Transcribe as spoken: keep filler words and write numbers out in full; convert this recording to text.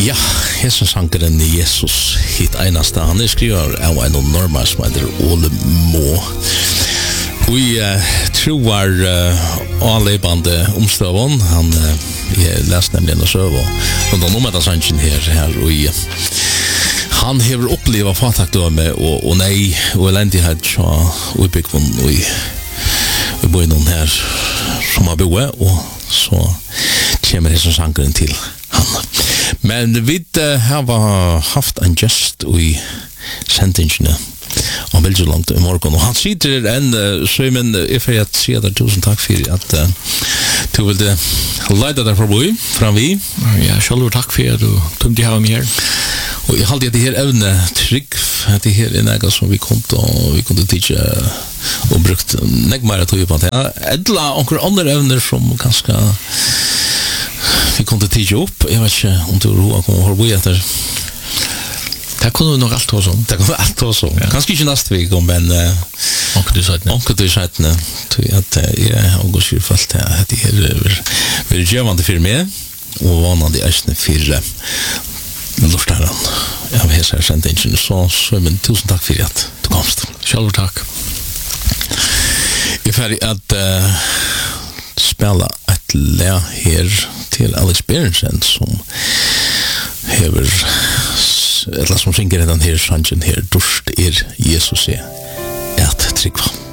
Ja, hesen sankeren Jesus hit einasta. Han er skriver av en normal som heter Ole Må. Vi uh, tror uh, avlevande omstøvån. Han uh, jeg leste nemlig en søv og rundt om etter sannsyn her, her og i han har opplevd fatakdøme og, og nei og elendighet og utbyggvån og i vi bor i noen her som har boet og så kommer hesen sankeren til han. Men vi uh, har haft en gest i sendingene og veldig langt i morgen og han sitter en uh, så men jeg får jeg si at tusen takk for at uh, du vil leide deg forbi fram vi. Ja, selv takk for at du tog de her med her. Og jeg halte at det her evne trygg at det her er noe som vi kom til og vi kunne tidsje og brukt nek mer tog på det. Edla onker andre evner som ganske vi kunne tidsje opp. Jeg vet ikke om du roer kommer forbi etter. Det kunne vi nok alt hos om. Det kunne vi alt hos om. Ja. Kanskje ikke neste vik, men onker du sattene. Onker du sattene. At jeg har gått skyldt til at det her er gjøvende for meg og vanende æsne for lortaren. Jeg har hæst her sendt ingen, så Søymen, tusen takk for at du komst. Selv takk. Jeg er ferdig at uh, spela et le her til Alex Berensen som hever eller som synger den her sangen her, Dorst er Jesus er et tryggvann.